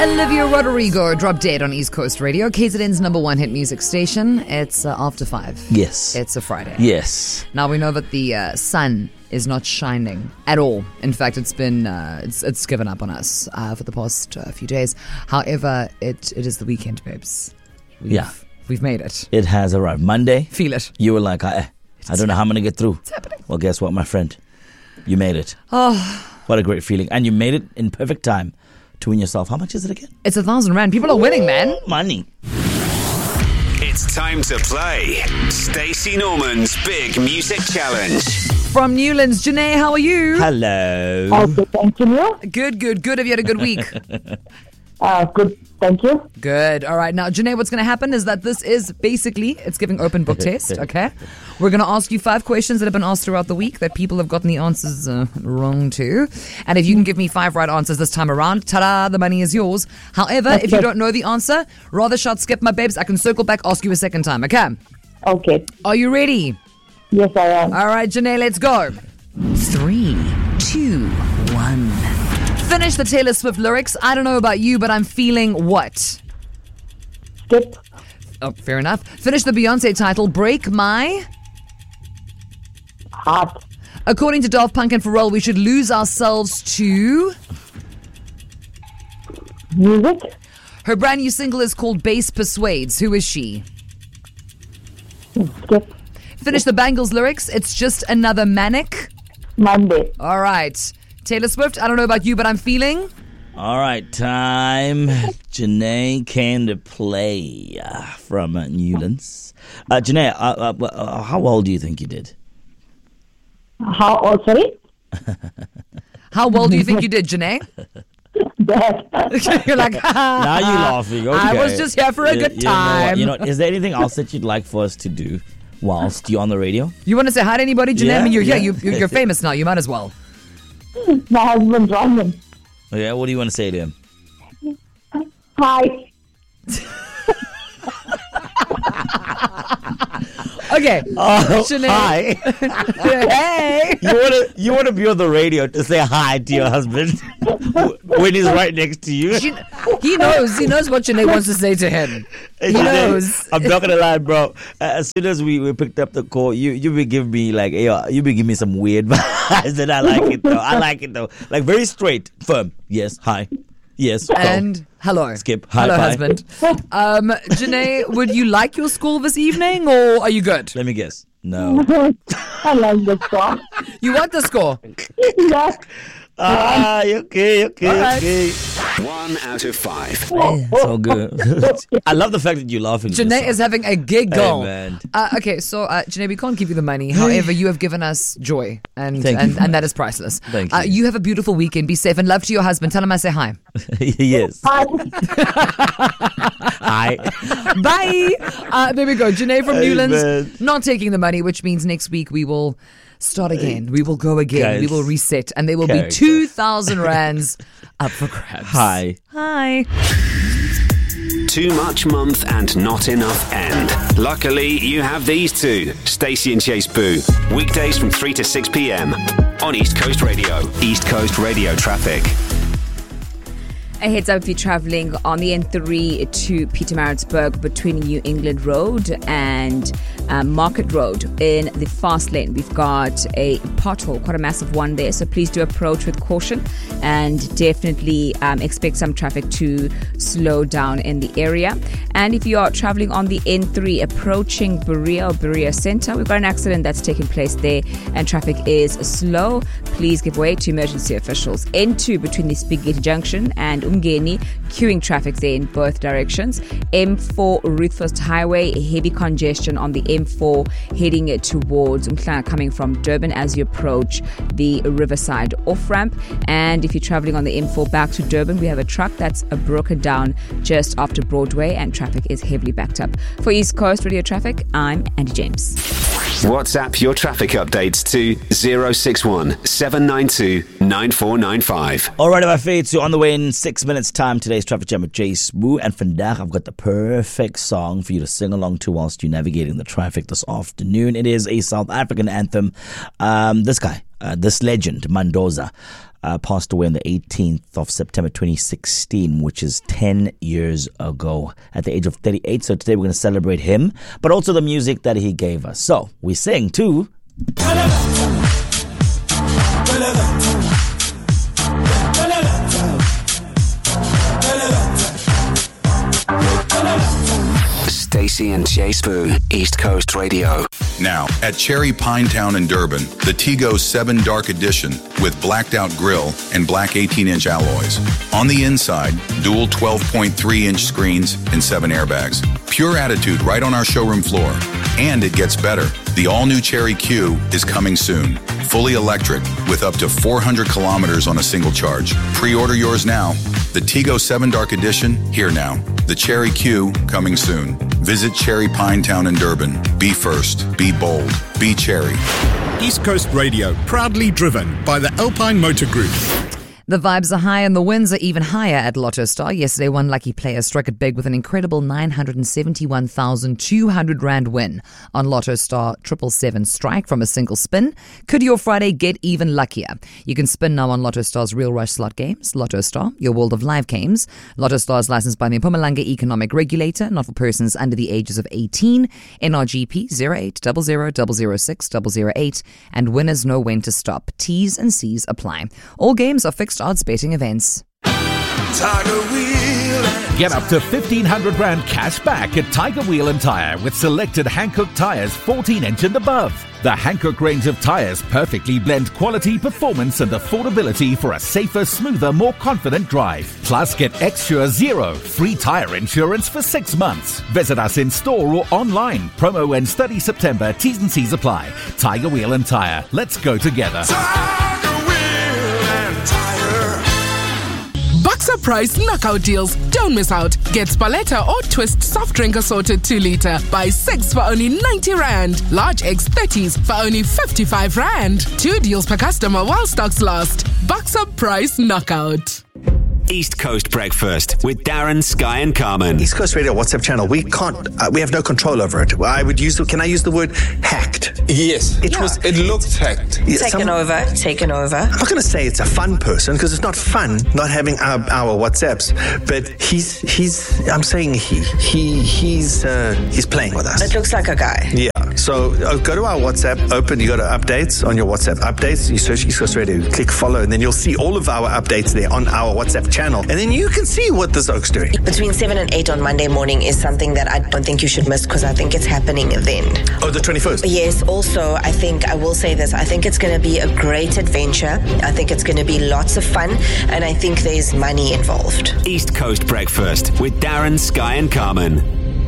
Olivia Rodrigo, Drop Dead on East Coast Radio, KZN's number one hit music station. It's after 5. Yes. It's a Friday. Yes. Now we know that the sun is not shining at all. In fact, it's been it's given up on us for the past few days. However, it is the weekend, babes. We've made it. It has arrived. Monday. Feel it. You were like, I don't know how I'm going to get through. It's happening. Well, guess what, my friend? You made it. Oh, what a great feeling. And you made it in perfect time to win yourself. How much is it again? it's 1,000 rand. People are winning, man. Money. It's time to play Stacey Norman's Big Music Challenge. From Newlands, Janae, how are you? Hello. Okay, thank you, Neil. Good. Have you had a good week? Good, thank you. Good. All right. Now, Janae, what's going to happen is that this is basically, it's giving open book test, okay? We're going to ask you 5 questions that have been asked throughout the week that people have gotten the answers wrong to. And if you can give me 5 right answers this time around, ta-da, the money is yours. However, if you don't know the answer, rather shout skip, my babes. I can circle back, ask you a second time, okay? Okay. Are you ready? Yes, I am. All right, Janae, let's go. 3, 2, 1. Finish the Taylor Swift lyrics. I don't know about you, but I'm feeling what? Skip. Oh, fair enough. Finish the Beyonce title, Break My... Heart. According to Daft Punk and Pharrell, we should lose ourselves to... Music. Her brand new single is called Bass Persuades. Who is she? Skip. Finish the Bangles lyrics. It's just another manic. Monday. All right. Taylor Swift, I don't know about you, but I'm feeling... All right, time. Janae came to play from Newlands. Janae, how well do you think you did? How old, sorry? How well do you think you did, Janae? Bad. You're like, Now you're laughing. Okay. I was just here for a good time. You know, is there anything else that you'd like for us to do whilst you're on the radio? You want to say hi to anybody, Janae? Yeah, I mean, you're yeah. here. You're famous now. You might as well. My husband's London. Yeah, what do you want to say to him? Hi. Okay. Oh, Janae. hi. Hey. You want to be on the radio to say hi to your husband when he's right next to you? He knows. He knows what Janae wants to say to him. He knows. I'm not gonna lie, bro. As soon as we picked up the call, you be giving me like, you be giving me some weird vibes, and I like it though. Like very straight, firm. Yes, hi. Yes, go. And hello. Skip. Hi, hello, bye. husband. Janae, would you like your score this evening, or are you good? Let me guess. No. I like the song. You want the score? Yes. Okay. Alright. 1 out of 5. So good. I love the fact that you're laughing. Janae is having a giggle. Hey, man. Okay, so Janae, we can't give you the money. However, you have given us joy, and Thank you. and that is priceless. Thank you. You have a beautiful weekend. Be safe and love to your husband. Tell him I say hi. Yes. Hi. Hi. Bye. There we go. Janae from Hey, Newlands man. not taking the money, which means next week we will start again. We will go again. Guys. We will reset, and there will be Character. 2,000 rands up for grabs. Hi. Hi. Too much month and not enough end. Luckily, you have these two. Stacey and Chase Boo. Weekdays from 3 to 6 p.m. on East Coast Radio. East Coast Radio traffic. A heads up if you're travelling on the N3 to Pietermaritzburg between New England Road and Market Road in the fast lane. We've got a pothole, quite a massive one there, so please do approach with caution and definitely expect some traffic to slow down in the area. And if you are travelling on the N3 approaching Berea Centre, we've got an accident that's taking place there and traffic is slow. Please give way to emergency officials. N2 between the Spigate Junction and Umgeni, queuing traffic there in both directions. M4 Ruthfirst Highway, heavy congestion on the M4 heading towards Umhlanga coming from Durban as you approach the Riverside off-ramp. And if you're traveling on the M4 back to Durban, we have a truck that's broken down just after Broadway and traffic is heavily backed up. For East Coast Radio Traffic, I'm Andy James. WhatsApp your traffic updates to 061 792 9495. All right, my fades. So on the way in 6 minutes' time, today's Traffic Jam with Jace Boo. And vandaag, I've got the perfect song for you to sing along to whilst you're navigating the traffic this afternoon. It is a South African anthem. This guy, this legend, Mandoza, passed away on the 18th of September 2016, which is 10 years ago at the age of 38. So today we're going to celebrate him, but also the music that he gave us. So we sing to... Stacey and Jay Spoo, East Coast Radio. Now, at Cherry Pinetown in Durban, the Tigo 7 Dark Edition with blacked out grille and black 18-inch alloys. On the inside, dual 12.3-inch screens and 7 airbags. Pure attitude right on our showroom floor. And it gets better. The all-new Cherry Q is coming soon. Fully electric with up to 400 kilometers on a single charge. Pre-order yours now. The Tigo 7 Dark Edition, here now. The Cherry Q, coming soon. Visit Cherry Pinetown in Durban. Be first. Be bold. Be Cherry. East Coast Radio, proudly driven by the Alpine Motor Group. The vibes are high and the wins are even higher at Lotto Star. Yesterday, one lucky player struck it big with an incredible 971,200 Rand win on Lotto Star 777 strike from a single spin. Could your Friday get even luckier? You can spin now on Lotto Star's Real Rush slot games. Lotto Star, your world of live games. Lotto Star is licensed by the Mpumalanga Economic Regulator, not for persons under the ages of 18. NRGP 0800006008, and winners know when to stop. T's and C's apply. All games are fixed odds betting events. Get up to 1,500 Rand cash back at Tiger Wheel and Tire with selected Hankook tires 14-inch and above. The Hankook range of tires perfectly blend quality, performance and affordability for a safer, smoother, more confident drive. Plus, get Xsure Zero free tire insurance for 6 months. Visit us in store or online. Promo ends 30 September. T's and C's apply. Tiger Wheel and Tire. Let's go together. Boxer Price knockout deals. Don't miss out. Get Spaletta or Twist soft drink assorted 2 litre. Buy 6 for only 90 Rand. Large X 30s for only 55 Rand. 2 deals per customer while stocks last. Boxer Price knockout. East Coast Breakfast with Darren, Sky and Carmen. East Coast Radio WhatsApp channel, we have no control over it. Can I use the word hacked? Yes. It looked hacked. Yeah, taken over. I'm not going to say it's a fun person, because it's not fun not having our WhatsApps, but I'm saying he's playing with us. It looks like a guy. Yeah. So go to our WhatsApp, you go to updates on your WhatsApp updates, you search East Coast Radio, click follow, and then you'll see all of our updates there on our WhatsApp channel, and then you can see what this oak's doing. Between 7 and 8 on Monday morning is something that I don't think you should miss, because I think it's happening then. Oh, the 21st? Yes. Also, I will say this, I think it's going to be a great adventure. I think it's going to be lots of fun, and I think there's money involved. East Coast Breakfast with Darren, Sky and Carmen.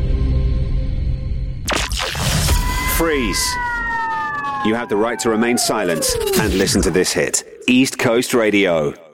Freeze. You have the right to remain silent and listen to this hit. East Coast Radio.